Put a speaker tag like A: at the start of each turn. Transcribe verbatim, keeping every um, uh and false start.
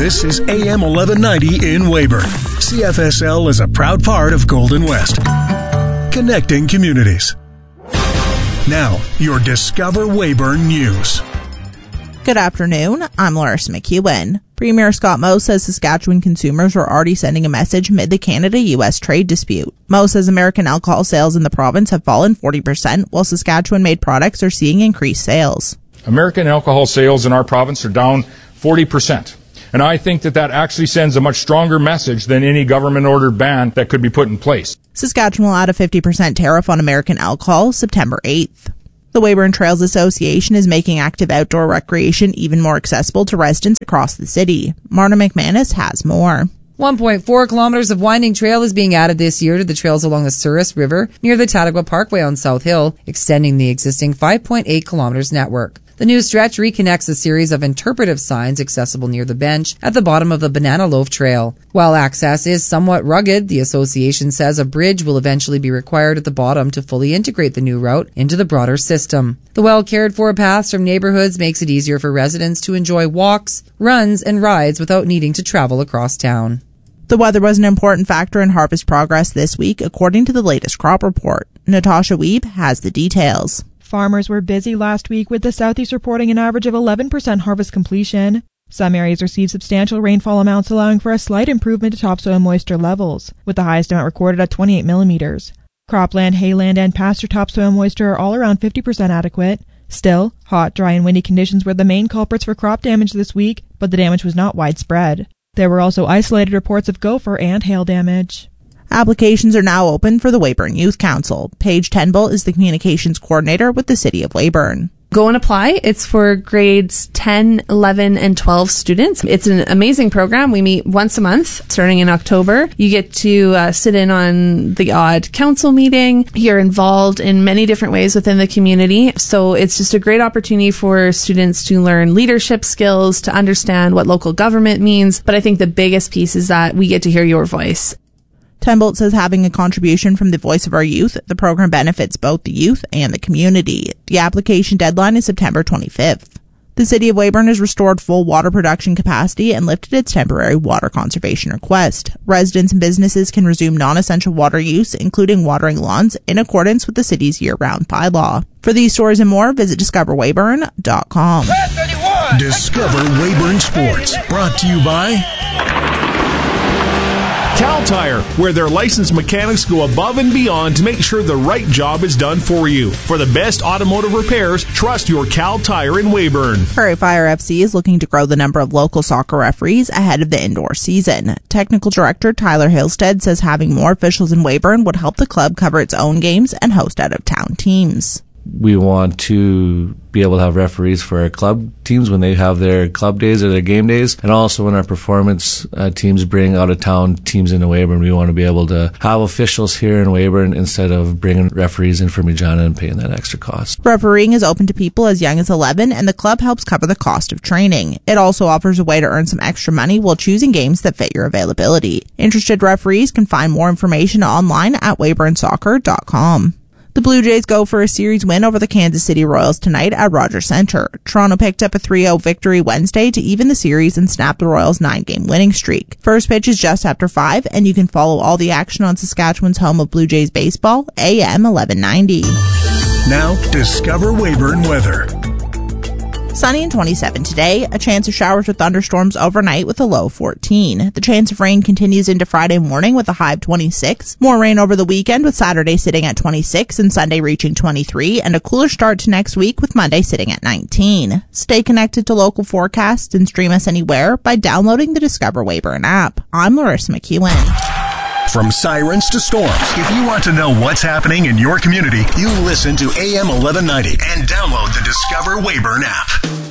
A: This is A M eleven ninety in Weyburn. C F S L is a proud part of Golden West. Connecting communities. Now, your Discover Weyburn News.
B: Good afternoon. I'm Larissa McEwen. Premier Scott Moe says Saskatchewan consumers are already sending a message amid the Canada-U S trade dispute. Moe says American alcohol sales in the province have fallen forty percent, while Saskatchewan-made products are seeing increased sales.
C: American alcohol sales in our province are down forty percent. And I think that that actually sends a much stronger message than any government-ordered ban that could be put in place.
B: Saskatchewan will add a fifty percent tariff on American alcohol September eighth. The Weyburn Trails Association is making active outdoor recreation even more accessible to residents across the city. Marta McManus has more.
D: one point four kilometers of winding trail is being added this year to the trails along the Souris River near the Tattagua Parkway on South Hill, extending the existing five point eight kilometers network. The new stretch reconnects a series of interpretive signs accessible near the bench at the bottom of the Banana Loaf Trail. While access is somewhat rugged, the association says a bridge will eventually be required at the bottom to fully integrate the new route into the broader system. The well-cared-for paths from neighborhoods makes it easier for residents to enjoy walks, runs, and rides without needing to travel across town.
B: The weather was an important factor in harvest progress this week, according to the latest crop report. Natasha Weeb has the details.
E: Farmers were busy last week, with the Southeast reporting an average of eleven percent harvest completion. Some areas received substantial rainfall amounts, allowing for a slight improvement to topsoil moisture levels, with the highest amount recorded at twenty-eight millimeters. Cropland, hayland, and pasture topsoil moisture are all around fifty percent adequate. Still, hot, dry, and windy conditions were the main culprits for crop damage this week, but the damage was not widespread. There were also isolated reports of gopher and hail damage.
B: Applications are now open for the Weyburn Youth Council. Paige Tenbull is the communications coordinator with the City of Weyburn.
F: Go and apply. It's for grades ten, eleven, and twelve students. It's an amazing program. We meet once a month, starting in October. You get to uh, sit in on the odd council meeting. You're involved in many different ways within the community. So it's just a great opportunity for students to learn leadership skills, to understand what local government means. But I think the biggest piece is that we get to hear your voice.
B: Tenbolt says having a contribution from the voice of our youth, the program benefits both the youth and the community. The application deadline is September twenty-fifth. The City of Weyburn has restored full water production capacity and lifted its temporary water conservation request. Residents and businesses can resume non-essential water use, including watering lawns, in accordance with the city's year-round bylaw. For these stories and more, visit discover weyburn dot com.
A: Discover Weyburn Sports, brought to you by
G: Cal Tire, where their licensed mechanics go above and beyond to make sure the right job is done for you. For the best automotive repairs, trust your Cal Tire in Weyburn.
B: Prairie Fire F C is looking to grow the number of local soccer referees ahead of the indoor season. Technical Director Tyler Hilstead says having more officials in Weyburn would help the club cover its own games and host out-of-town teams.
H: We want to be able to have referees for our club teams when they have their club days or their game days, and also when our performance uh, teams bring out-of-town teams into Weyburn. We want to be able to have officials here in Weyburn instead of bringing referees in from Regina and paying that extra cost.
B: Refereeing is open to people as young as eleven, and the club helps cover the cost of training. It also offers a way to earn some extra money while choosing games that fit your availability. Interested referees can find more information online at weyburn soccer dot com. The Blue Jays go for a series win over the Kansas City Royals tonight at Rogers Centre. Toronto picked up a three oh victory Wednesday to even the series and snap the Royals' nine-game winning streak. First pitch is just after five, and you can follow all the action on Saskatchewan's home of Blue Jays baseball, A M eleven ninety.
A: Now, Discover Weyburn weather.
B: Sunny and twenty-seven today, a chance of showers or thunderstorms overnight with a low fourteen. The chance of rain continues into Friday morning with a high of twenty-six. More rain over the weekend with Saturday sitting at twenty-six and Sunday reaching twenty-three, and a cooler start to next week with Monday sitting at nineteen. Stay connected to local forecasts and stream us anywhere by downloading the Discover Weyburn app. I'm Larissa McEwen.
A: From sirens to storms, if you want to know what's happening in your community, you listen to A M eleven ninety and download the Discover Weyburn app.